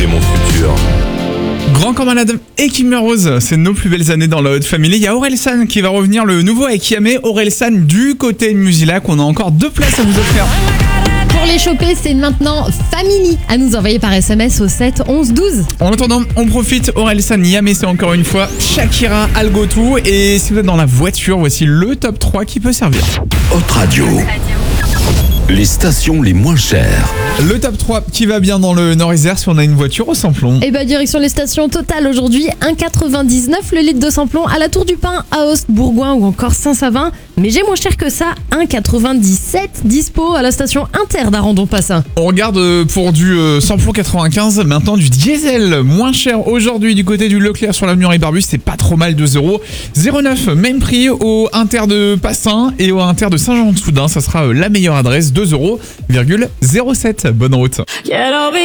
c'est mon futur. Grand Corps Malade et Kim Rose, c'est nos plus belles années dans la Haute Family. Il y a Orelsan qui va revenir, le nouveau avec Yamé. Orelsan du côté de Musilac, on a encore 2 places à vous offrir. Pour les choper, c'est maintenant Family à nous envoyer par SMS au 7 11 12. En attendant, on profite. Orelsan, Yamé, c'est encore une fois Shakira, Algotou. Et si vous êtes dans la voiture, voici le top 3 qui peut servir. Haute Radio. Les stations les moins chères. Le top 3 qui va bien dans le Nord-Isère si on a une voiture au samplon. Et bah direction les stations Total aujourd'hui, 1,99 le litre de samplon à la Tour du Pin, à Aoste, Bourgoin ou encore Saint-Savin. Mais j'ai moins cher que ça, 1,97 dispo à la station Inter d'Arandon-Passin. On regarde pour du samplon 95, maintenant du diesel moins cher aujourd'hui du côté du Leclerc sur l'avenue Henri Barbus, c'est pas trop mal, 2 €. 09, même prix au Inter de Passin et au Inter de Saint-Jean-de-Soudain, ça sera la meilleure adresse, 2,07 €. Bonne route.